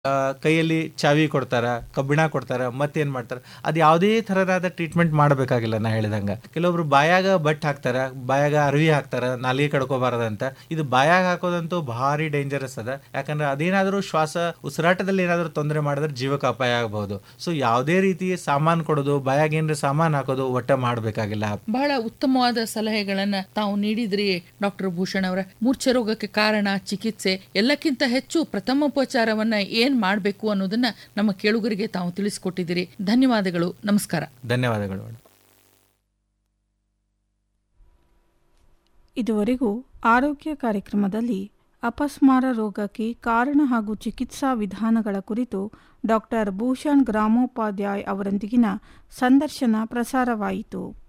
ಕೈಯಲ್ಲಿ ಚಾವಿ ಕೊಡ್ತಾರ, ಕಬ್ಬಿಣ ಕೊಡ್ತಾರ, ಮತ್ತೇನ್ ಮಾಡ್ತಾರ, ಅದು ಯಾವುದೇ ಥರದಾದ ಟ್ರೀಟ್ಮೆಂಟ್ ಮಾಡಬೇಕಾಗಿಲ್ಲ. ನಾ ಹೇಳಿದಂಗ ಕೆಲವೊಬ್ರು ಬಾಯಾಗ ಬಟ್ ಹಾಕ್ತಾರ, ಬಾಯಾಗ ಅರಿವಿ ಹಾಕ್ತಾರ, ನಾಲಿಗೆ ಕಡ್ಕೋಬಾರದಂತ. ಇದು ಬಾಯಾಗ ಹಾಕೋದಂತೂ ಭಾರಿ ಡೇಂಜರಸ್ ಅದ. ಯಾಕಂದ್ರೆ ಅದೇನಾದ್ರೂ ಉಸಿರಾಟದಲ್ಲಿ ಏನಾದ್ರೂ ತೊಂದರೆ ಮಾಡಿದ್ರೆ ಜೀವಕ್ಕೆ ಅಪಾಯ ಆಗಬಹುದು. ಸೊ ಯಾವುದೇ ರೀತಿ ಸಾಮಾನು ಕೊಡೋದು, ಬಾಯಾಗ ಏನ್ರ ಸಾಮಾನು ಹಾಕೋದು ಒಟ್ಟ ಮಾಡಬೇಕಾಗಿಲ್ಲ. ಬಹಳ ಉತ್ತಮವಾದ ಸಲಹೆಗಳನ್ನ ತಾವು ನೀಡಿದ್ರಿ ಡಾಕ್ಟರ್ ಭೂಷಣ್ ಅವರ. ಮೂರ್ಛೆ ರೋಗಕ್ಕೆ ಕಾರಣ, ಚಿಕಿತ್ಸೆ, ಎಲ್ಲಕ್ಕಿಂತ ಹೆಚ್ಚು ಪ್ರಥಮೋಪಚಾರವನ್ನ ಏನ್ ಮಾಡಬೇಕು ಅನ್ನೋದನ್ನ ನಮ್ಮ ಕೇಳುಗರಿಗೆ ತಾವು ತಿಳಿಸಿಕೊಟ್ಟಿದ್ದೀರಿ. ಧನ್ಯವಾದಗಳು. ನಮಸ್ಕಾರ. ಧನ್ಯವಾದಗಳು. ಇದುವರೆಗೂ ಆರೋಗ್ಯ ಕಾರ್ಯಕ್ರಮದಲ್ಲಿ ಅಪಸ್ಮಾರ ರೋಗಕ್ಕೆ ಕಾರಣ ಹಾಗೂ ಚಿಕಿತ್ಸಾ ವಿಧಾನಗಳ ಕುರಿತು ಡಾಕ್ಟರ್ ಭೂಷಣ್ ಗ್ರಾಮೋಪಾಧ್ಯಾಯ್ ಅವರೊಂದಿಗಿನ ಸಂದರ್ಶನ ಪ್ರಸಾರವಾಯಿತು.